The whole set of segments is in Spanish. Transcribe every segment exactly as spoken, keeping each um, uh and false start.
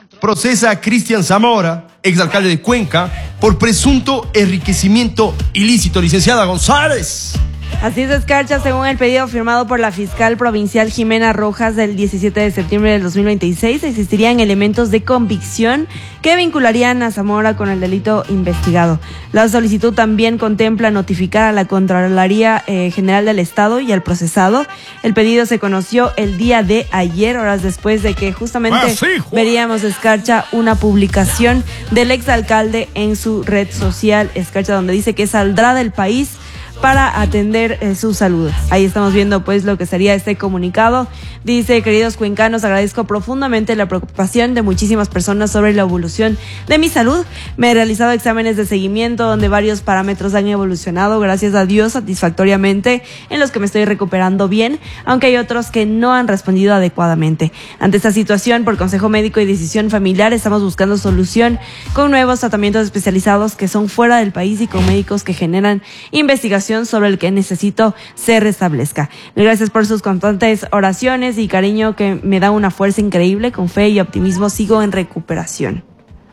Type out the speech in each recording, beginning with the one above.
procesa a Cristian Zamora, exalcalde de Cuenca, por presunto enriquecimiento ilícito. Licenciada González. Así es, Escarcha, según el pedido firmado por la fiscal provincial Jimena Rojas del diecisiete de septiembre del dos mil veintiséis, existirían elementos de convicción que vincularían a Zamora con el delito investigado. La solicitud también contempla notificar a la Contraloría eh, General del Estado y al procesado. El pedido se conoció el día de ayer, horas después de que justamente ah, sí, veríamos, Escarcha, una publicación del exalcalde en su red social, Escarcha, donde dice que saldrá del país para atender eh, su salud. Ahí estamos viendo pues lo que sería este comunicado. Dice: queridos cuencanos, agradezco profundamente la preocupación de muchísimas personas sobre la evolución de mi salud. Me he realizado exámenes de seguimiento donde varios parámetros han evolucionado, gracias a Dios, satisfactoriamente, en los que me estoy recuperando bien, aunque hay otros que no han respondido adecuadamente. Ante esta situación, por consejo médico y decisión familiar, estamos buscando solución con nuevos tratamientos especializados que son fuera del país y con médicos que generan investigación sobre el que necesito se restablezca. Gracias por sus constantes oraciones y cariño que me da una fuerza increíble. Con fe y optimismo sigo en recuperación.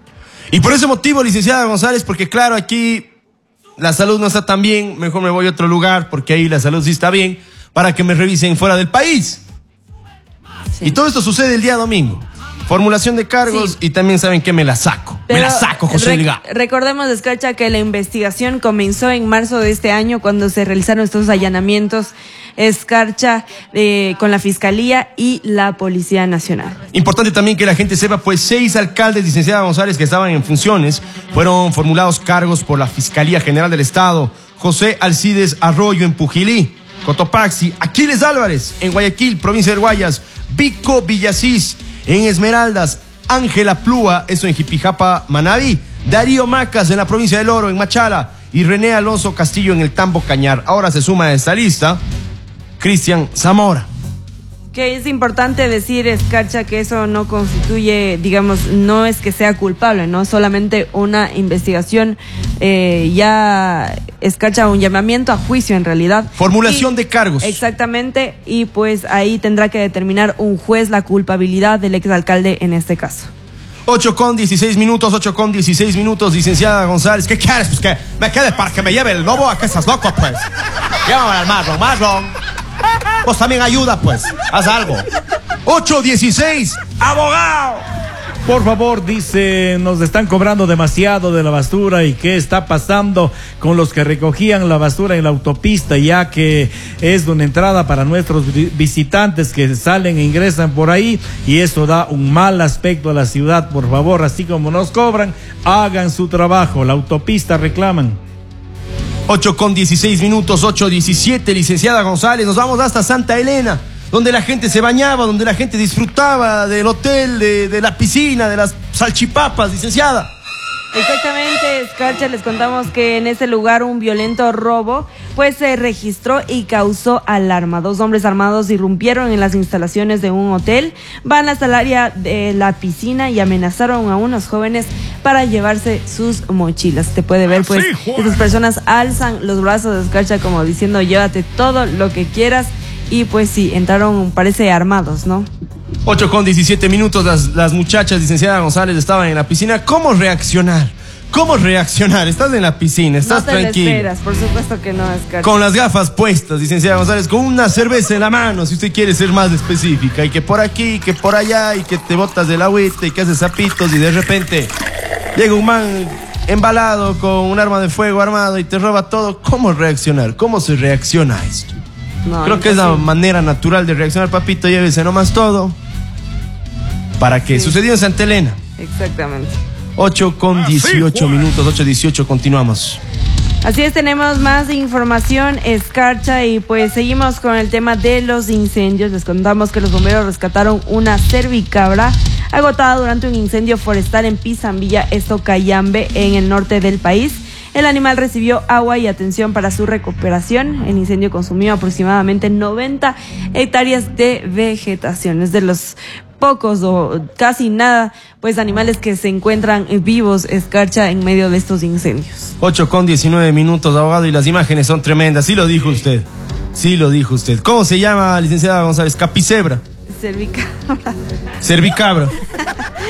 Y por ese motivo, licenciada González, porque claro, aquí la salud no está tan bien, mejor me voy a otro lugar porque ahí la salud sí está bien, para que me revisen fuera del país. Sí. Y todo esto sucede el día domingo. Formulación de cargos, sí. Y también saben que me la saco. Pero me la saco, José Liga. Rec recordemos, Escarcha, que la investigación comenzó en marzo de este año cuando se realizaron estos allanamientos, Escarcha, eh, con la Fiscalía y la Policía Nacional. Importante también que la gente sepa, pues seis alcaldes, licenciada González, que estaban en funciones, fueron formulados cargos por la Fiscalía General del Estado. José Alcides Arroyo en Pujilí, Cotopaxi, Aquiles Álvarez en Guayaquil, provincia de Guayas, Vico Villasís en Esmeraldas, Ángela Plúa, eso en Jipijapa, Manabí, Darío Macas en la provincia del Oro, en Machala, y René Alonso Castillo en el Tambo Cañar. Ahora se suma a esta lista Cristian Zamora. Que es importante decir, Escarcha, que eso no constituye, digamos, no es que sea culpable, no solamente una investigación, eh, ya, Escarcha, un llamamiento a juicio en realidad. Formulación y, de cargos. Exactamente, y pues ahí tendrá que determinar un juez la culpabilidad del exalcalde en este caso. ocho con dieciséis minutos, ocho con dieciséis minutos, licenciada González. ¿Qué quieres? Pues que me quede para que me lleve el lobo. ¿A qué estás loco, pues? Llévame al marrón, marrón. Pues también ayuda, pues. Haz algo. ocho dieciséis, abogado. Por favor, dice, nos están cobrando demasiado de la basura. ¿Y qué está pasando con los que recogían la basura en la autopista? Ya que es una entrada para nuestros visitantes que salen e ingresan por ahí, y eso da un mal aspecto a la ciudad. Por favor, así como nos cobran, hagan su trabajo. La autopista reclaman. ocho con dieciséis minutos, ocho diecisiete, licenciada González. Nos vamos hasta Santa Elena, donde la gente se bañaba, donde la gente disfrutaba del hotel, de, de la piscina, de las salchipapas, licenciada. Exactamente, Escarcha, les contamos que en ese lugar un violento robo pues se registró y causó alarma. Dos hombres armados irrumpieron en las instalaciones de un hotel, van hasta el área de la piscina y amenazaron a unos jóvenes para llevarse sus mochilas. Te puede ver pues sí, estas personas alzan los brazos de Escarcha como diciendo llévate todo lo que quieras, y pues sí, entraron, parece, armados, ¿no? ocho con diecisiete minutos, las, las muchachas, licenciada González, estaban en la piscina. ¿Cómo reaccionar? ¿Cómo reaccionar? Estás en la piscina, estás tranquilo. No te tranquilo. esperas, por supuesto que no, Escarcha. Con las gafas puestas, licenciada González, con una cerveza en la mano, si usted quiere ser más específica, y que por aquí, que por allá, y que te botas del agüita, y que haces zapitos, y de repente llega un man embalado con un arma de fuego armado y te roba todo. ¿Cómo reaccionar? ¿Cómo se reacciona a esto? No, Creo que es la manera natural de reaccionar, papito, llévese nomás todo. ¿Para qué? Sí. Sucedió en Santa Elena. Exactamente. ocho con dieciocho minutos, ocho dieciocho, continuamos. Así es, tenemos más información, Escarcha, y pues seguimos con el tema de los incendios. Les contamos que los bomberos rescataron una cervicabra agotada durante un incendio forestal en Pisambilla, esto Cayambe, en el norte del país. El animal recibió agua y atención para su recuperación. El incendio consumió aproximadamente noventa hectáreas de vegetación. Es de los pocos o casi nada, pues, animales que se encuentran vivos, Escarcha, en medio de estos incendios. ocho con diecinueve minutos, abogado, y las imágenes son tremendas. Sí lo dijo usted. Sí lo dijo usted. ¿Cómo se llama, licenciada González? Capicebra. Cervicabra. Cervicabra.